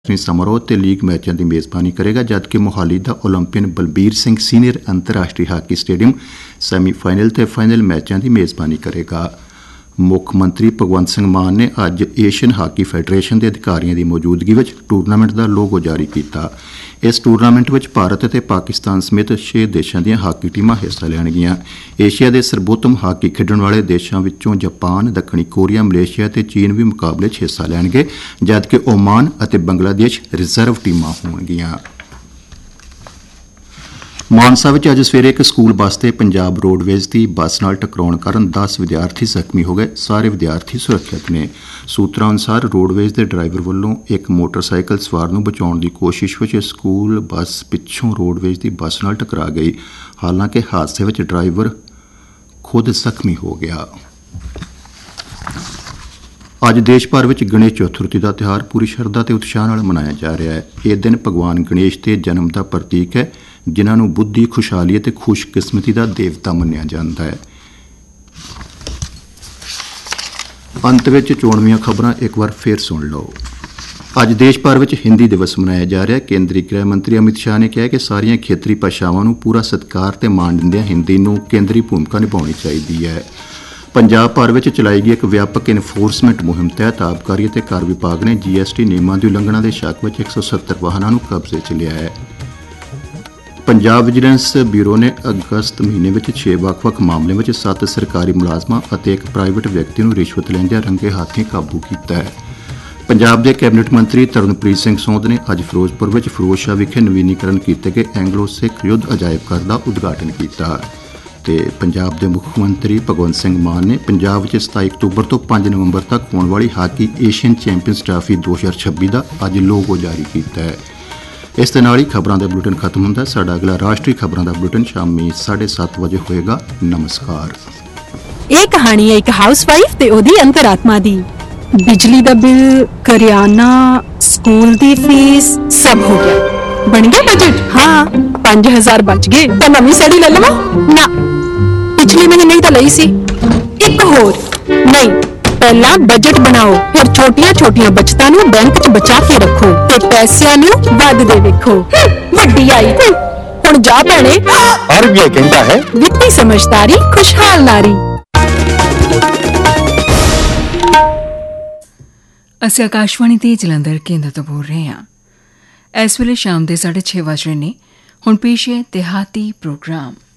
समारोह ते लीग मैचों की मेज़बानी करेगा, जबकि मोहाली का ओलंपियन बलबीर सिंह सीनियर अंतरराष्ट्रीय हाकी स्टेडियम सैमीफाइनल ते फाइनल मैचों की मेज़बानी करेगा। मुख मंत्री भगवंत सिंह मान ने अज एशियन हाकी फैडरेशन के अधिकारियों की मौजूदगी में टूरनामेंट का लोगो जारी किया। इस टूरनामेंट में भारत और पाकिस्तान समेत 6 देशों दी हाकी टीमां हिस्सा लैणगियां। एशिया के सर्वोत्तम हाकी खेडण वाले देशों विचों जापान, दक्षिणी कोरिया, मलेशिया ते चीन भी मुकाबले हिस्सा लैणगे, जबकि ओमान और बंगलादेश रिजर्व टीमां होणगियां। मानसा में अज सवेरे एक स्कूल बस से पंजाब रोडवेज की बस नाल टकराउण कारण 10 विद्यार्थी जख्मी हो गए। सारे विद्यार्थी सुरक्षित ने। सूत्रों अनुसार रोडवेज के ड्राइवर वालों एक मोटरसाइकिल सवार नूं बचाउण की कोशिश में स्कूल बस पिछों रोडवेज की बस नाल टकरा गई। हालांकि हादसे में ड्राइवर खुद जख्मी हो गया। अज देश भर में गणेश चतुर्थी का त्यौहार पूरी श्रद्धा ते उत्साह नाल मनाया जा रहा है। यह दिन भगवान गणेश के जन्म का प्रतीक है, जिन्होंने बुद्धि, खुशहाली ते खुशकिस्मती का देवता मन्निया जाता है। अंत में चोणवीं खबरां एक बार फिर सुन लो। अज देश भर में हिंदी दिवस मनाया जा रहा है। केंद्रीय गृह मंत्री अमित शाह ने कहा कि सारिया खेतरी भाषावां नूं पूरा सत्कार ते मान दिंदिआं हिंदी नूं केंद्री भूमिका निभाउणी चाहीदी है। पंजाब भर में चलाई गई एक व्यापक इनफोर्समेंट मुहिम तहत आबकारी ते कर विभाग ने GST नियमां की उलंघना के शक में 170 वाहनों कब्जे च लिया है। पंजाब विजिलेंस ब्यूरो ने अगस्त महीने में 6 ਵੱਖ-ਵੱਖ मामलों में 7 सरकारी मुलाजमां और एक प्राइवेट व्यक्ति को रिश्वत लैंदिआं रंगे हाथी काबू किया है। पंजाब के कैबिनेट मंत्री तरनप्रीत सिंह सोंध ने अज फिरोजपुर में फिरोजशाह विखे नवीनीकरण किए गए एंग्लो सिख युद्ध अजायब घर का उद्घाटन किया। पंजाब के मुख मंत्री भगवंत सिंह मान ने पंजाब में 27 अक्तूबर तो 5 नवंबर तक होने वाली हाकी एशियन चैंपीयंस ट्राफी 2026 का अज लोगो जारी किया है। इस दे नाल ही खबरों का बुलेटिन खत्म होता है। साडा अगला राष्ट्रीय खबरों का बुलेटिन शामी 7:30 बजे होएगा। नमस्कार। ये कहानी है एक हाउसवाइफ ते ओदी अंतरात्मा दी। बिजली दा बिल, करियाना, स्कूल दी फीस सब हो गया। बन गया बजट? हाँ, 5000 बच गए। तो नवी साड़ी ले लवा? ना, पिछले महीने ही तो लई सी। एक होर नहीं, पहला बजट बनाओ, फिर छोटिया छोटिया बचतां नूं बैंक च बचा के रखो ते पैसिਆਂ नूं वधदे देखो। वड्डी आई हुण जा भैणे। RBI कहता है वित्तीय समझदारी खुशहाल नारी। ਅਸੀਂ ਆਕਾਸ਼ਵਾਣੀ ਤੇ ਜਲੰਧਰ ਕੇਂਦਰ ਤੋਂ ਬੋਲ ਰਹੇ ਹਾਂ। ਇਸ ਵੇਲੇ ਸ਼ਾਮ ਦੇ 6:30 ਵਜ ਰਹੇ ਨੇ। ਹੁਣ ਪੇਸ਼ ਹੈ ਦਿਹਾਤੀ ਪ੍ਰੋਗਰਾਮ।